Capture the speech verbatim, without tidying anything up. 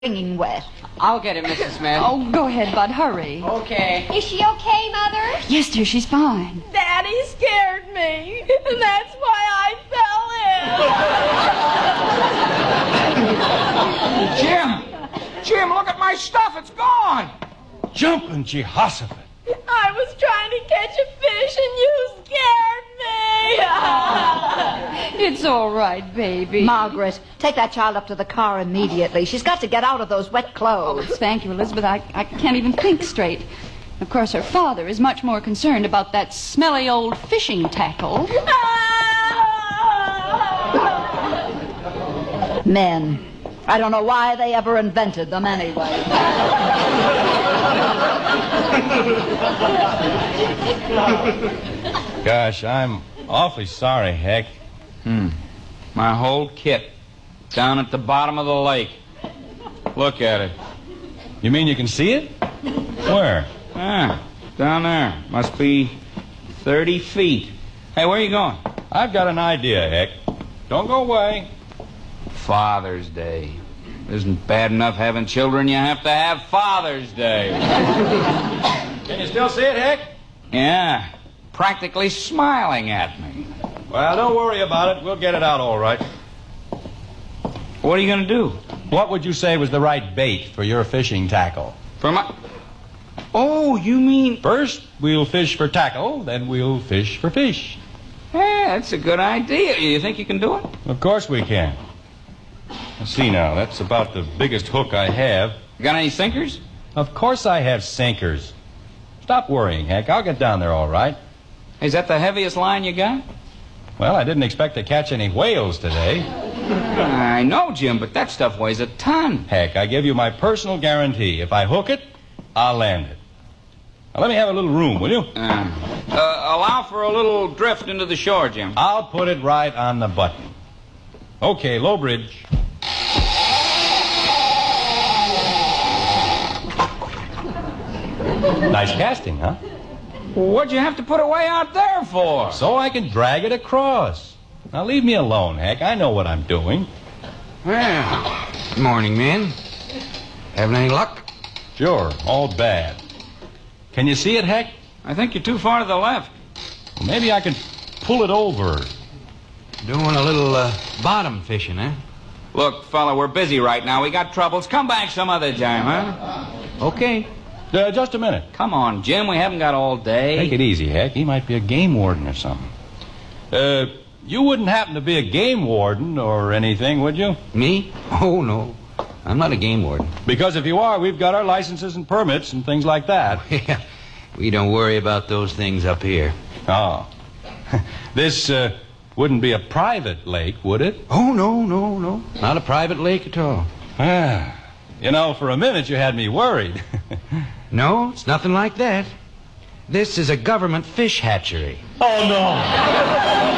wringing wet. I'll get it, Missus Smith. Oh, go ahead, Bud. Hurry. Okay. Is she okay, Mother? Yes, dear, she's fine. Daddy scared me, and that's why I fell in. Jim! Jim, look at my stuff. It's gone. Jumping Jehoshaphat. I was trying to catch a fish, and you scared me. It's all right, baby. Margaret, take that child up to the car immediately. She's got to get out of those wet Oh, clothes. thank you, Elizabeth. I, I can't even think straight. Of course, her father is much more concerned about that smelly old fishing tackle. Men. I don't know why they ever invented them anyway. Gosh, I'm awfully sorry, Heck. Hmm. My whole kit down at the bottom of the lake. Look at it. You mean you can see it? Where? Ah, down there. Must be thirty feet. Hey, where are you going? I've got an idea, Heck. Don't go away. Father's Day. Isn't bad enough having children, you have to have Father's Day. Can you still see it, Heck? Yeah, practically smiling at me. Well, don't worry about it. We'll get it out all right. What are you going to do? What would you say was the right bait for your fishing tackle? For my... Oh, you mean... First, we'll fish for tackle, then we'll fish for fish. Yeah, that's a good idea. You think you can do it? Of course we can. Let's see now, that's about the biggest hook I have. You got any sinkers? Of course I have sinkers. Stop worrying, Heck. I'll get down there all right. Is that the heaviest line you got? Well, I didn't expect to catch any whales today. I know, Jim, but that stuff weighs a ton. Heck, I give you my personal guarantee. If I hook it, I'll land it. Now, let me have a little room, will you? Uh, uh, allow for a little drift into the shore, Jim. I'll put it right on the button. Okay, low bridge. Nice casting, huh? What'd you have to put it way out there for? So I can drag it across. Now leave me alone, Heck. I know what I'm doing. Well, good morning, men. Having any luck? Sure, all bad. Can you see it, Heck? I think you're too far to the left. Well, maybe I can pull it over. Doing a little uh, bottom fishing, eh? Look, fella, we're busy right now. We got troubles. Come back some other time, huh? Okay. Uh, just a minute. Come on, Jim. We haven't got all day. Take it easy, Heck. He might be a game warden or something. Uh, you wouldn't happen to be a game warden or anything, would you? Me? Oh, no. I'm not a game warden. Because if you are, we've got our licenses and permits and things like that. Yeah. We don't worry about those things up here. Oh. This uh, wouldn't be a private lake, would it? Oh, no, no, no. Not a private lake at all. Ah. You know, for a minute you had me worried. No, it's nothing like that. This is a government fish hatchery. Oh, no.